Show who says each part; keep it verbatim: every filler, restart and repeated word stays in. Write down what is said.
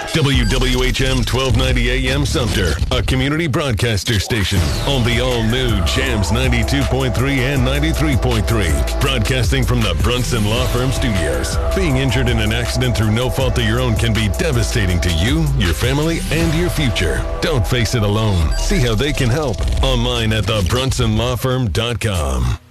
Speaker 1: W W H M twelve ninety A M Sumter, a community broadcaster station on the all-new Jams ninety-two point three and ninety-three point three. Broadcasting from the Brunson Law Firm Studios. Being injured in an accident through no fault of your own can be devastating to you, your family, and your future. Don't face it alone. See how they can help online at the brunson law firm dot com.